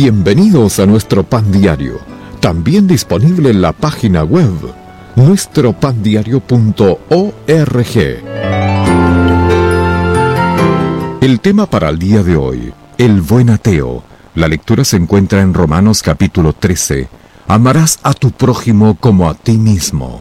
Bienvenidos a nuestro Pan Diario, también disponible en la página web nuestropandiario.org. El tema para el día de hoy, el buen ateo. La lectura se encuentra en Romanos capítulo 13. Amarás a tu prójimo como a ti mismo.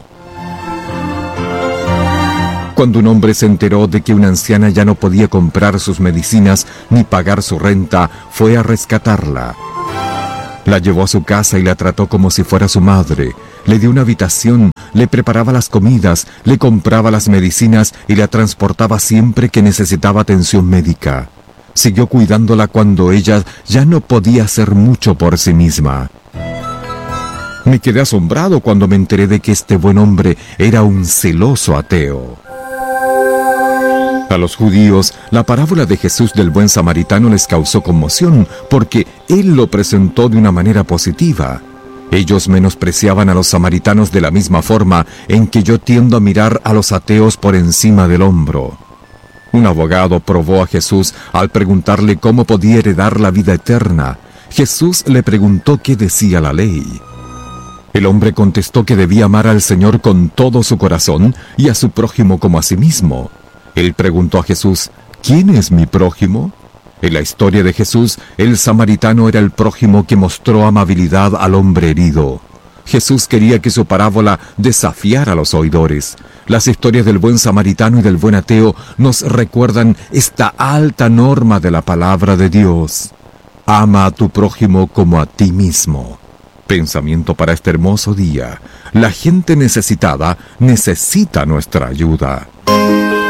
Cuando un hombre se enteró de que una anciana ya no podía comprar sus medicinas ni pagar su renta, fue a rescatarla. La llevó a su casa y la trató como si fuera su madre. Le dio una habitación, le preparaba las comidas, le compraba las medicinas y la transportaba siempre que necesitaba atención médica. Siguió cuidándola cuando ella ya no podía hacer mucho por sí misma. Me quedé asombrado cuando me enteré de que este buen hombre era un celoso ateo. A los judíos, la parábola de Jesús del buen samaritano les causó conmoción porque él lo presentó de una manera positiva. Ellos menospreciaban a los samaritanos de la misma forma en que yo tiendo a mirar a los ateos por encima del hombro. Un abogado probó a Jesús al preguntarle cómo podía heredar la vida eterna. Jesús le preguntó qué decía la ley. El hombre contestó que debía amar al Señor con todo su corazón y a su prójimo como a sí mismo. Él preguntó a Jesús, ¿quién es mi prójimo? En la historia de Jesús, el samaritano era el prójimo que mostró amabilidad al hombre herido. Jesús quería que su parábola desafiara a los oidores. Las historias del buen samaritano y del buen ateo nos recuerdan esta alta norma de la palabra de Dios. Ama a tu prójimo como a ti mismo. Pensamiento para este hermoso día. La gente necesitada necesita nuestra ayuda.